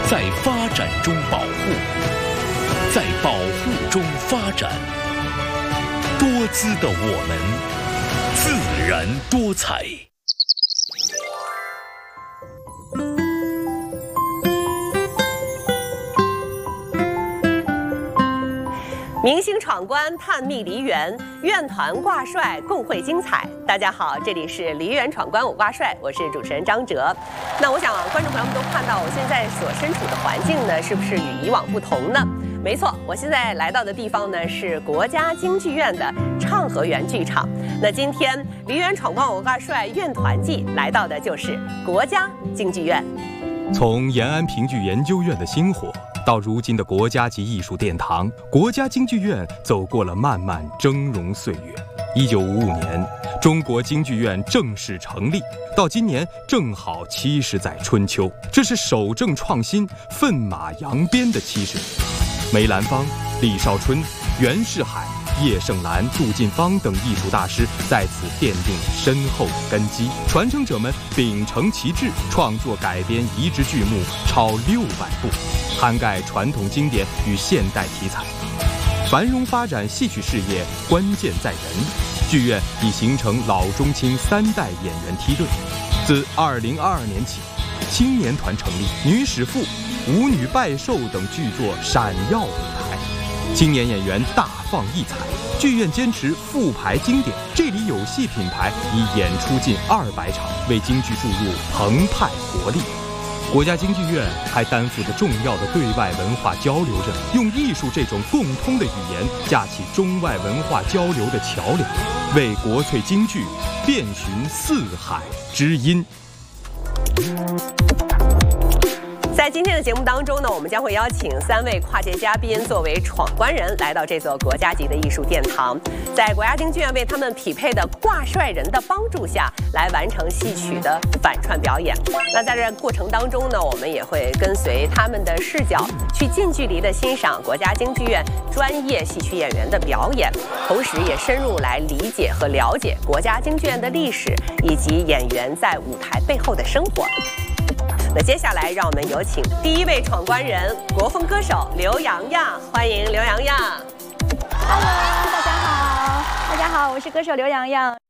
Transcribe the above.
在发展中保护，在保护中发展。多姿的我们，自然多彩。 明星闯关，探秘梨园，院团挂帅，共会精彩。大家好，这里是梨园闯关我挂帅，我是主持人张哲。那我想观众朋友们都看到我现在所身处的环境呢，是不是与以往不同呢？没错，我现在来到的地方呢是国家京剧院的畅和园剧场。那今天梨园闯关我挂帅院团季来到的就是国家京剧院。 从延安评剧研究院的兴活，到如今的国家级艺术殿堂，国家京剧院走过了漫漫峥嵘岁月。1955年，中国京剧院正式成立，到今年正好70载春秋，这是守正创新、奋马扬鞭的70年。梅兰芳、李少春、袁世海、叶盛兰、杜近芳等艺术大师在此奠定深厚的根基，传承者们秉承其志，创作改编移植剧目超600部，涵盖传统经典与现代题材。繁荣发展戏曲事业关键在人，剧院已形成老中青3代演员梯队。自2022年起，青年团成立，女使妇、舞女拜寿等剧作闪耀舞台，青年演员大放异彩。剧院坚持复排经典，这里有戏品牌已演出近200场，为京剧注入澎湃活力。国家京剧院还担负着重要的对外文化交流任务，用艺术这种共通的语言架起中外文化交流的桥梁，为国粹京剧遍寻四海之音。 在今天的节目当中呢，我们将会邀请3位跨界嘉宾作为闯关人来到这座国家级的艺术殿堂，在国家京剧院为他们匹配的挂帅人的帮助下来完成戏曲的反串表演。那在这过程当中呢，我们也会跟随他们的视角去近距离的欣赏国家京剧院专业戏曲演员的表演，同时也深入来理解和了解国家京剧院的历史以及演员在舞台背后的生活。那接下来让我们有请第1位闯关人，国风歌手刘洋洋，欢迎刘洋洋。 Hello， 大家好，我是歌手刘洋洋。